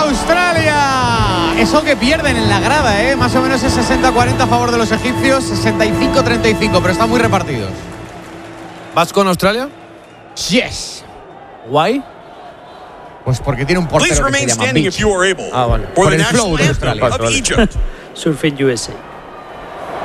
Australia. Eso que pierden en la grada, más o menos es 60-40 a favor de los egipcios, 65-35, pero están muy repartidos. ¿Vas con Australia? Yes. Why? Pues porque tiene un portero que se llama Beach. Vale. Por el flow de Australia. Surfing USA.